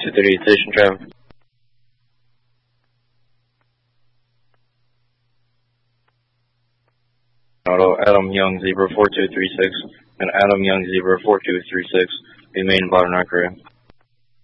238 station traffic. Auto Adam Young Zebra 4236 and Adam Young Zebra 4236 remain Bottleneck area.